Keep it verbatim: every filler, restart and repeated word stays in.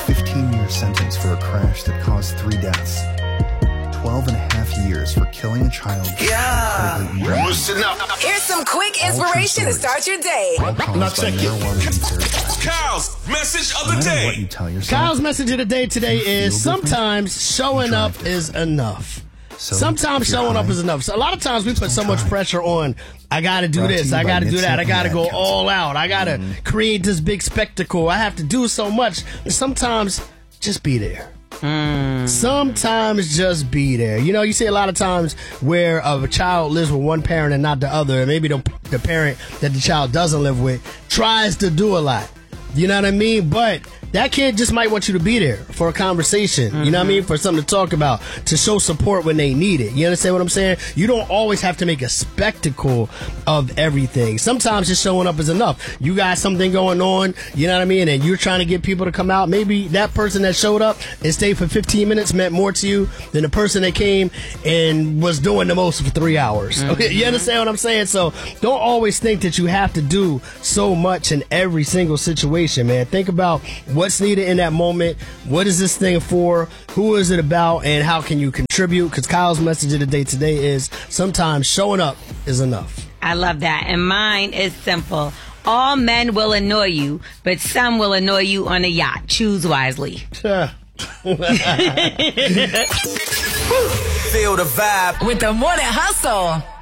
fifteen-year sentence for a crash that caused three deaths. twelve and a half years for killing a child. Yeah. Listen up. Here's some quick inspiration to start your day. Not check it. Kyle's message of the No matter day. what you tell yourself, Kyle's message of the day today You feel is different, sometimes showing you up drive is enough. So, Sometimes if you're showing up high, is enough. So a lot of times we put so much try. pressure on, I got to do Brought to this, you I by got to do Nipsey that, I got to and go Council. all out, I got to Mm-hmm. create this big spectacle, I have to do so much. And sometimes just be there. Sometimes just be there. You know, you see a lot of times where uh, a child lives with one parent and not the other, and maybe the, the parent that the child doesn't live with tries to do a lot. You know what I mean? But that kid just might want you to be there for a conversation. Mm-hmm. You know what I mean? For something to talk about, to show support when they need it. You understand what I'm saying? You don't always have to make a spectacle of everything. Sometimes just showing up is enough. You got something going on, you know what I mean? And you're trying to get people to come out. Maybe that person that showed up and stayed for fifteen minutes meant more to you than the person that came and was doing the most for three hours. Mm-hmm. You understand what I'm saying? So don't always think that you have to do so much in every single situation, man. Think about what's needed in that moment. What is this thing for? Who is it about? And how can you contribute? Because Kyle's message of the day today is sometimes showing up is enough. I love that. And mine is simple. All men will annoy you, but some will annoy you on a yacht. Choose wisely. Feel the vibe With the Morning Hustle.